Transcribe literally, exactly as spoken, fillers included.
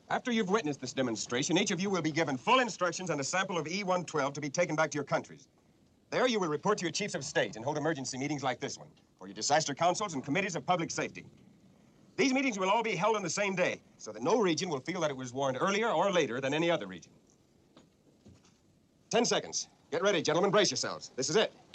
After you've witnessed this demonstration, each of you will be given full instructions on a sample of E one twelve to be taken back to your countries. There you will report to your chiefs of state and hold emergency meetings like this one for your disaster councils and committees of public safety. These meetings will all be held on the same day, so that no region will feel that it was warned earlier or later than any other region. Ten seconds. Get ready, gentlemen. Brace yourselves. This is it.